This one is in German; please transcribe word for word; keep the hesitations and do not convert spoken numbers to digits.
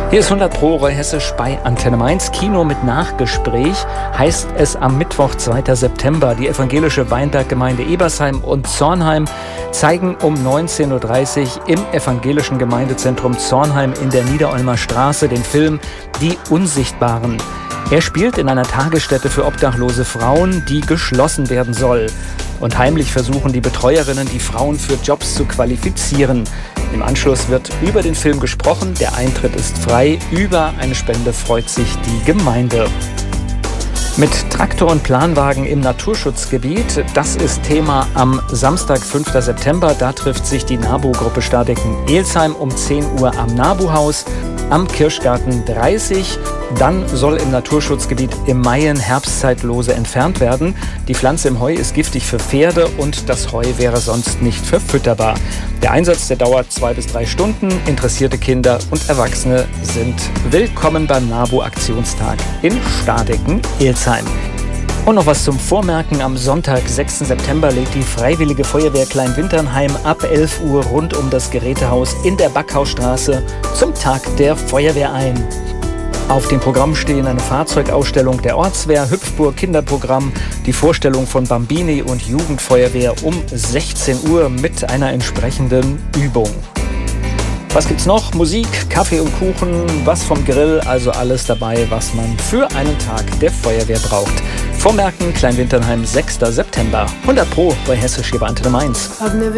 Hier ist hundert Pro Roy Hessisch bei Antenne Mainz. Kino mit Nachgespräch heißt es am Mittwoch, zweiter September. Die evangelische Weinberggemeinde Ebersheim und Zornheim zeigen um neunzehn Uhr dreißig im evangelischen Gemeindezentrum Zornheim in der Niederolmer Straße den Film Die Unsichtbaren. Er spielt in einer Tagesstätte für obdachlose Frauen, die geschlossen werden soll. Und heimlich versuchen die Betreuerinnen, die Frauen für Jobs zu qualifizieren. Im Anschluss wird über den Film gesprochen. Der Eintritt ist frei. Über eine Spende freut sich die Gemeinde. Mit Traktor und Planwagen im Naturschutzgebiet, das ist Thema am Samstag, fünfter September. Da trifft sich die NABU-Gruppe Stadecken-Elsheim um zehn Uhr am NABU-Haus am Kirschgarten dreißig. Dann soll im Naturschutzgebiet im Maien Herbstzeitlose entfernt werden. Die Pflanze im Heu ist giftig für Pferde und das Heu wäre sonst nicht verfütterbar. Der Einsatz, der dauert zwei bis drei Stunden. Interessierte Kinder und Erwachsene sind willkommen beim NABU-Aktionstag in Stadecken-Elsheim. Und noch was zum Vormerken. Am Sonntag, sechsten September, lädt die Freiwillige Feuerwehr Kleinwinternheim ab elf Uhr rund um das Gerätehaus in der Backhausstraße zum Tag der Feuerwehr ein. Auf dem Programm stehen eine Fahrzeugausstellung der Ortswehr, Hüpfburg, Kinderprogramm, die Vorstellung von Bambini und Jugendfeuerwehr um sechzehn Uhr mit einer entsprechenden Übung. Was gibt's noch? Musik, Kaffee und Kuchen, was vom Grill, also alles dabei, was man für einen Tag der Feuerwehr braucht. Vormerken, Kleinwinternheim, sechster September. hundert Pro bei Hessisch hier bei Antenne Mainz.